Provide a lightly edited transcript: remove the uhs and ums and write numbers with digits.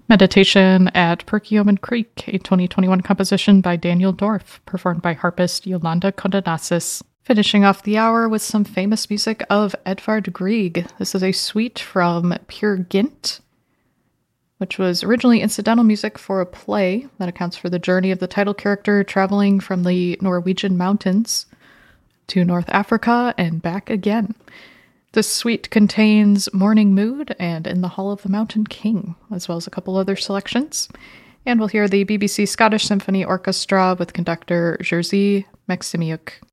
Meditation at Perkiomen Creek, a 2021 composition by Daniel Dorff, performed by harpist Yolanda Condenasis. Finishing off the hour with some famous music of Edvard Grieg. This is a suite from Peer Gynt, which was originally incidental music for a play that accounts for the journey of the title character traveling from the Norwegian mountains to North Africa and back again. This suite contains Morning Mood and In the Hall of the Mountain King, as well as a couple other selections. And we'll hear the BBC Scottish Symphony Orchestra with conductor Jerzy Maksymyuk.